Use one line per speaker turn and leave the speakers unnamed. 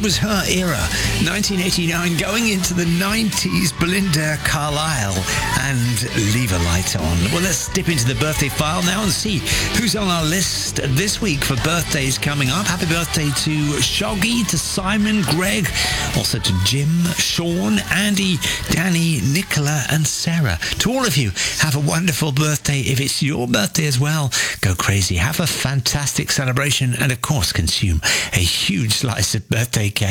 it was her era, 1989, going into the 90s, Belinda Carlisle and Leave a Light On. Well, let's dip into the birthday file now and see who's on our list this week for birthdays coming up. Happy birthday to Shoggy, to Simon, Greg, also to Jim, Sean, Andy, Danny, Nicola and Sarah. To all of you, have a wonderful birthday. If it's your birthday as well, go crazy. Have a fantastic celebration and, of course, consume a huge slice of birthday cake.